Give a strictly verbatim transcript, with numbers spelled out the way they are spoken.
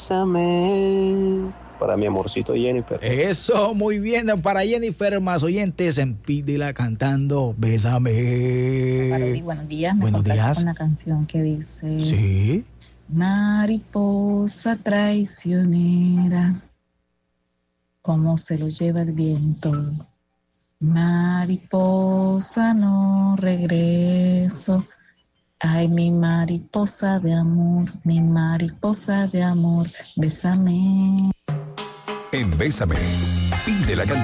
Bésame. Para mi amorcito Jennifer. Eso, muy bien. Para Jennifer, más oyentes, en Pídela cantando Bésame. Parodi, buenos días. Me Buenos días. Con la canción que dice: Sí. Mariposa traicionera, cómo se lo lleva el viento. Mariposa, no regreso. Ay, mi mariposa de amor, mi mariposa de amor, bésame. En Bésame, pide la canción.